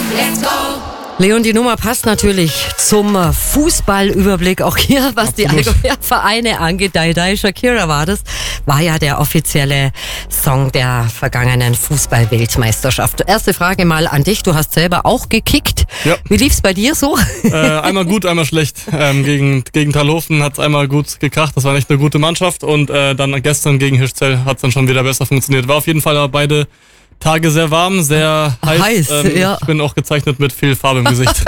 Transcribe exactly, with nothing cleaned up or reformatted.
Let's go! Leon, die Nummer passt natürlich zum Fußballüberblick auch hier, was Absolut. die Allgäuer Vereine angeht. Dai Dai Shakira war das, war ja der offizielle Song der vergangenen Fußball-Weltmeisterschaft. Erste Frage mal an dich, du hast selber auch gekickt. Ja. Wie lief's bei dir so? Äh, einmal gut, einmal schlecht. Ähm, gegen gegen Talhofen hat's einmal gut gekracht, das war echt eine gute Mannschaft. Und äh, dann gestern gegen Hirschzell hat's dann schon wieder besser funktioniert. War auf jeden Fall aber beide Tage sehr warm, sehr heiß. Heiß, ähm, ja. Ich bin auch gezeichnet mit viel Farbe im Gesicht.